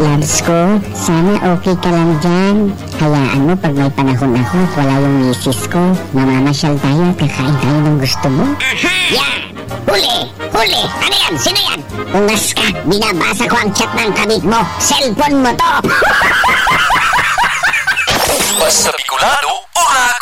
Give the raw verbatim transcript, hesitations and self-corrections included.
Labs ko, sana okay ka lang dyan. Hayaan mo pag may panahon ako at wala yung misis ko. Mamamasyal tayo at kakain tayo ng gusto mo. Aha! Yan! Huli! Huli! Ano yan? Sino yan? Ungas ka! Binabasa ko ang chat ng kabit mo! Cellphone mo to! Basta Bicolano o